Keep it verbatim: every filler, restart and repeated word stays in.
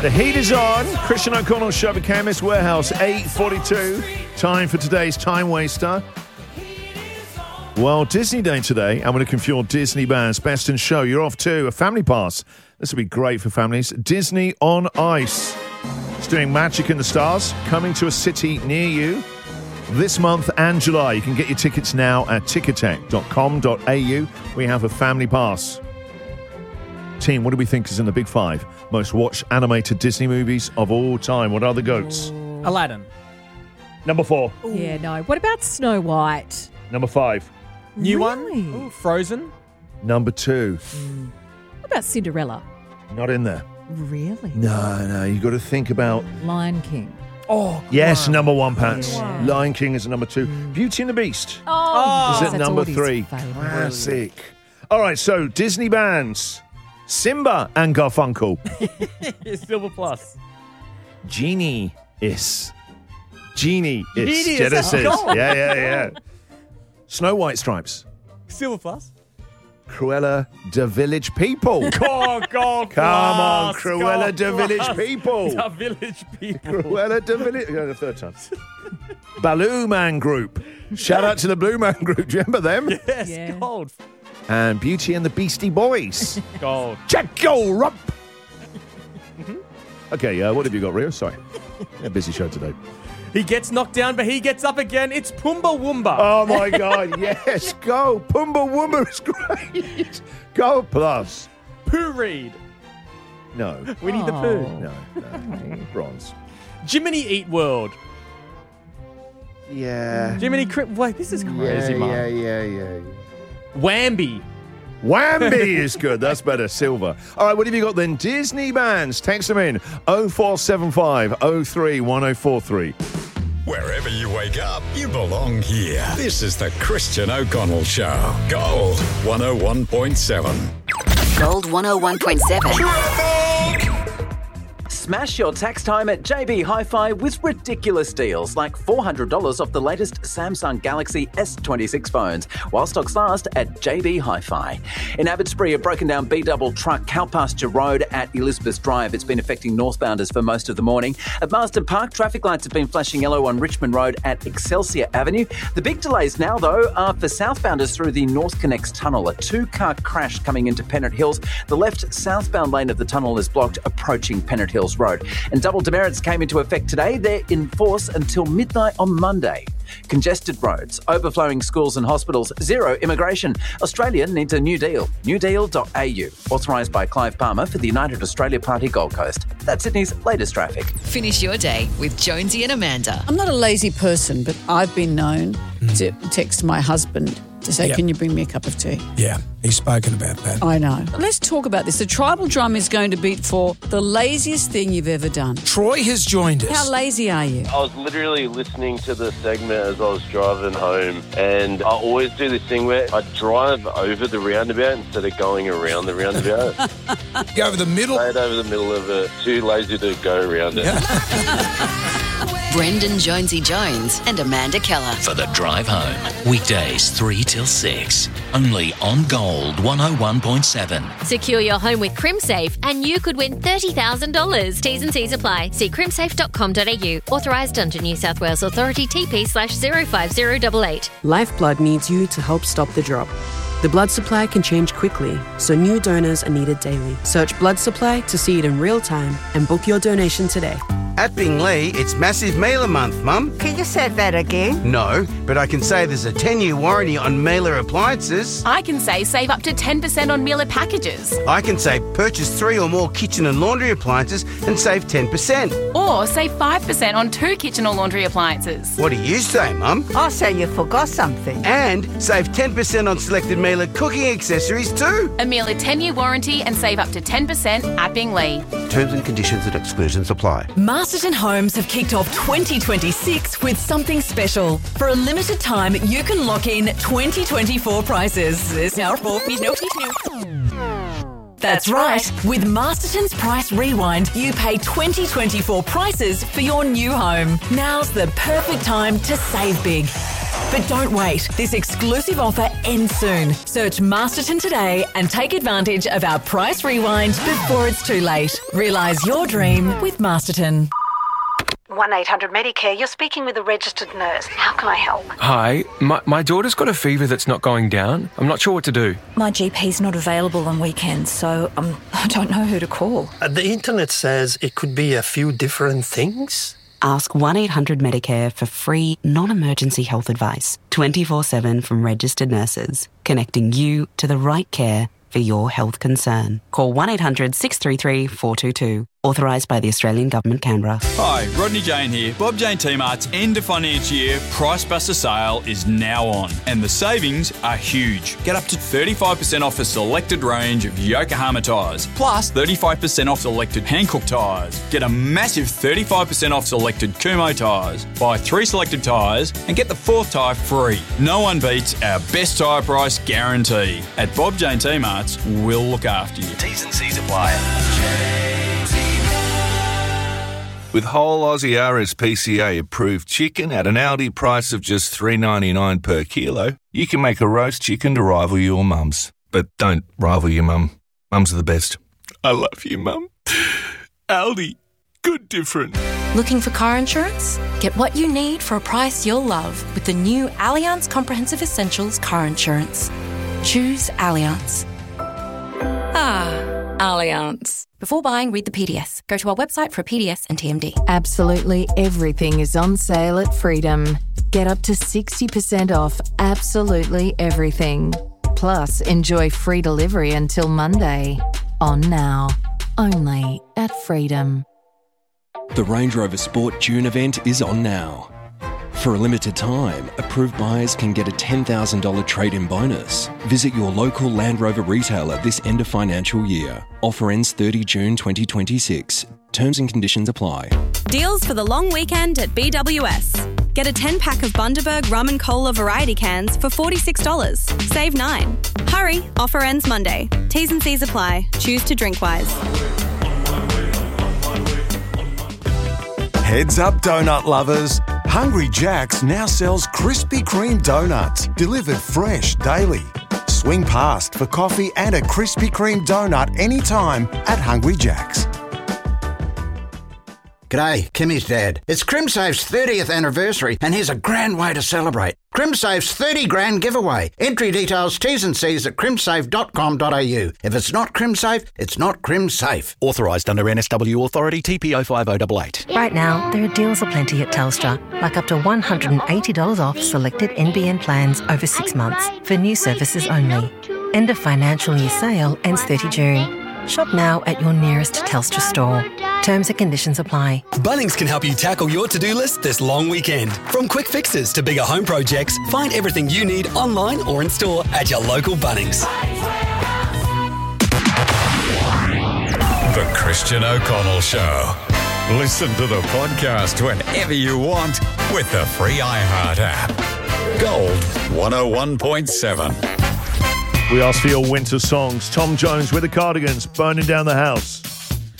The heat is on. Christian O'Connell Show at Chemist Warehouse, eight forty-two. Time for today's Time Waster. Well, Disney Day today, and we're looking for your Disney bands. Best in Show. You're off to a family pass. This will be great for families. Disney on Ice. It's doing Magic in the Stars, coming to a city near you this month and July. You can get your tickets now at ticketek dot com dot a u. We have a family pass. Team, what do we think is in the big five most watched animated Disney movies of all time? What are the GOATs? Aladdin. Number four. Ooh. Yeah, no. What about Snow White? Number five. New really? one. Ooh, Frozen. Number two. Mm. What about Cinderella? Not in there. Really? No, no. You got to think about Lion King. Oh, yes, wow. number one, Pants. Yeah. Lion King is number two. Mm. Beauty and the Beast. Oh, is yes, it that's number Audie's three? favourite. Classic. All right, so Disney bands. Simba and Garfunkel. Silver Plus. Genie is. Genie is. Genie is. Genesis. Oh. Yeah, yeah, yeah. Snow White Stripes. Silver Plus. Cruella de Village People. Oh, God. Come on, Plus, Cruella God de Village Plus. People. The Village People. Cruella de Village. Yeah, the third time. Baloo Man Group. Shout out to the Blue Man Group. Do you remember them? Yes, Yeah. gold. And Beauty and the Beastie Boys. Gold. Jacko Rump. Okay, uh, what have you got, Rio? Sorry. A busy show today. He gets knocked down, but he gets up again. It's Pumbaa Woomba. Oh, my God. Yes, go. Pumbaa Woomba is great. Go plus. Pooh Reed. No. Winnie the Oh. Pooh. No. no. Bronze. Jiminy Eat World. Yeah. Jiminy Crip. Wait, this is crazy, yeah, man. yeah, yeah, yeah. Whamby. Whamby is good. That's better. Silver. All right, what have you got then? Disney bands. Text them in. oh four seven five oh three one oh four three. Wherever you wake up, you belong here. This is the Christian O'Connell Show. Gold one oh one point seven. Gold one oh one point seven. Smash your tax time at J B Hi-Fi with ridiculous deals like four hundred dollars off the latest Samsung Galaxy S twenty-six phones while stocks last at J B Hi-Fi. In Abbotsbury, a broken down B-double truck Cowpasture Road at Elizabeth Drive. It's been affecting northbounders for most of the morning. At Marsden Park, traffic lights have been flashing yellow on Richmond Road at Excelsior Avenue. The big delays now, though, are for southbounders through the North Connects tunnel. A two-car crash coming into Pennant Hills. The left southbound lane of the tunnel is blocked approaching Pennant Hills Road. And double demerits came into effect today. They're in force until midnight on Monday. Congested roads, overflowing schools and hospitals, zero immigration. Australia needs a new deal. new deal dot a u. Authorised by Clive Palmer for the United Australia Party Gold Coast. That's Sydney's latest traffic. Finish your day with Jonesy and Amanda. I'm not a lazy person, but I've been known mm. to text my husband to say, yep. Can you bring me a cup of tea? Yeah, he's spoken about that. I know. Let's talk about this. The tribal drum is going to beat for the laziest thing you've ever done. Troy has joined us. How lazy are you? I was literally listening to the segment as I was driving home, and I always do this thing where I drive over the roundabout instead of going around the roundabout. Go over the middle? Straight over the middle of it. Too lazy to go around it. Brendan Jonesy Jones and Amanda Keller. For the drive home. Weekdays three till six. Only on Gold one oh one point seven. Secure your home with CrimSafe and you could win thirty thousand dollars. T's and C's apply. See crimsafe dot com dot a u. Authorised under New South Wales Authority T P slash zero five zero eight eight. Lifeblood needs you to help stop the drop. The blood supply can change quickly, so new donors are needed daily. Search blood supply to see it in real time and book your donation today. At Bingley, it's Massive Mailer Month, Mum. Can you say that again? No, but I can say there's a ten-year warranty on Mailer appliances. I can say save up to ten percent on Mailer packages. I can say purchase three or more kitchen and laundry appliances and save ten percent. Or save five percent on two kitchen or laundry appliances. What do you say, Mum? I say you forgot something. And save ten percent on selected Mailer cooking accessories too. A Mailer ten-year warranty and save up to ten percent at Bingley. Terms and conditions and exclusions apply. Masterton Homes have kicked off twenty twenty-six with something special. For a limited time, you can lock in twenty twenty-four prices. There's now four That's right. With Masterton's Price Rewind, you pay twenty twenty-four prices for your new home. Now's the perfect time to save big. But don't wait. This exclusive offer ends soon. Search Masterton today and take advantage of our price rewind before it's too late. Realise your dream with Masterton. one eight hundred Medicare, you're speaking with a registered nurse. How can I help? Hi, my, my daughter's got a fever that's not going down. I'm not sure what to do. My G P's not available on weekends, so um, I don't know who to call. Uh, the internet says it could be a few different things. Ask one eight hundred Medicare for free, non-emergency health advice, twenty-four seven from registered nurses, connecting you to the right care for your health concern. Call one eight hundred six three three four two two. Authorised by the Australian Government, Canberra. Hi, Rodney Jane here. Bob Jane T-Mart's end of financial year Price Buster sale is now on, and the savings are huge. Get up to thirty-five percent off a selected range of Yokohama tyres, plus thirty-five percent off selected Hankook tyres. Get a massive thirty-five percent off selected Kumho tyres. Buy three selected tyres and get the fourth tyre free. No one beats our best tyre price guarantee. At Bob Jane T-Mart's, we'll look after you. T's and C's apply. With whole Aussie R S P C A approved chicken at an Aldi price of just three dollars ninety-nine per kilo, you can make a roast chicken to rival your mum's. But don't rival your mum. Mums are the best. I love you, Mum. Aldi. Good different. Looking for car insurance? Get what you need for a price you'll love with the new Allianz Comprehensive Essentials car insurance. Choose Allianz. Ah, Allianz. Before buying, read the P D S. Go to our website for a P D S and T M D. Absolutely everything is on sale at Freedom. Get up to sixty percent off absolutely everything. Plus, enjoy free delivery until Monday. On now. Only at Freedom. The Range Rover Sport June event is on now. For a limited time, approved buyers can get a ten thousand dollars trade-in bonus. Visit your local Land Rover retailer this end of financial year. Offer ends thirtieth of June twenty twenty-six. Terms and conditions apply. Deals for the long weekend at B W S. Get a ten-pack of Bundaberg Rum and Cola variety cans for forty-six dollars. Save nine. Hurry, offer ends Monday. T's and C's apply. Choose to drink wise. Heads up, donut lovers. Hungry Jack's now sells Krispy Kreme donuts, delivered fresh daily. Swing past for coffee and a Krispy Kreme donut anytime at Hungry Jack's. G'day, Kimmy's dad. It's CrimSafe's thirtieth anniversary, and here's a grand way to celebrate. CrimSafe's thirty grand giveaway. Entry details, T's and C's at crimsafe dot com dot a u. If it's not CrimSafe, it's not CrimSafe. Authorised under N S W Authority T P O five oh eight eight. Right now, there are deals aplenty at Telstra, like up to one hundred eighty dollars off selected N B N plans over six months for new services only. End of financial year sale ends thirtieth of June. Shop now at your nearest Telstra store. Terms and conditions apply. Bunnings can help you tackle your to-do list this long weekend. From quick fixes to bigger home projects, find everything you need online or in store at your local Bunnings. The Christian O'Connell Show. Listen to the podcast whenever you want with the free iHeart app. Gold one oh one point seven. We asked for your winter songs. Tom Jones with the Cardigans, Burning Down the House.